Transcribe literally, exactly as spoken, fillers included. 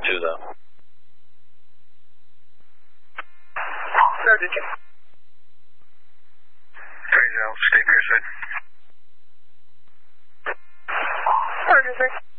two, though. Roger, two. Three zero, stay piercing. Roger, sir.